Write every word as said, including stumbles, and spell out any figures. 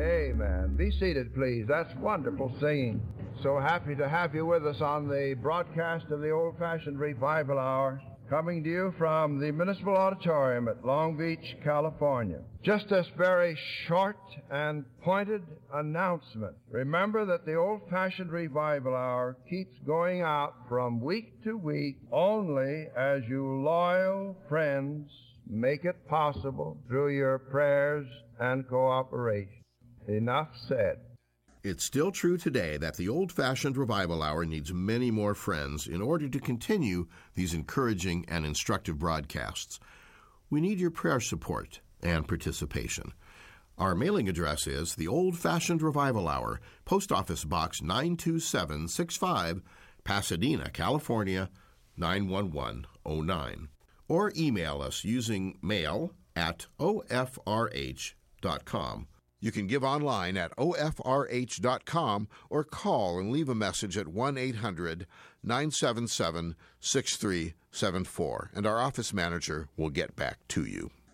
Amen. Be seated, please. That's wonderful singing. So happy to have you with us on the broadcast of the Old-Fashioned Revival Hour, coming to you from the Municipal Auditorium at Long Beach, California. Just this very short and pointed announcement. Remember that the Old-Fashioned Revival Hour keeps going out from week to week only as you loyal friends make it possible through your prayers and cooperation. Enough said. It's still true today that the Old-Fashioned Revival Hour needs many more friends in order to continue these encouraging and instructive broadcasts. We need your prayer support and participation. Our mailing address is the Old-Fashioned Revival Hour, Post Office Box nine two seven six five, Pasadena, California, nine one one oh nine. Or email us using mail at O F R H dot com. You can give online at O F R H dot com or call and leave a message at one eight hundred nine seven seven six three seven four, and our office manager will get back to you.